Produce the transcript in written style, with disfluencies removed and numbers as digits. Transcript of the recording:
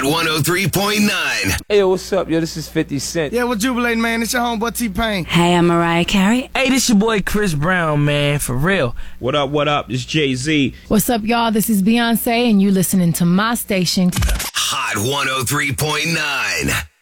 Hot 103.9. Hey, what's up, yo? This is 50 Cent. Yeah, we're jubilating, man. It's your homeboy T-Pain. Hey, I'm Mariah Carey. Hey, this your boy Chris Brown, man, for real. What up, it's Jay-Z. What's up, y'all? This is Beyonce, and you listening to my station. Hot 103.9.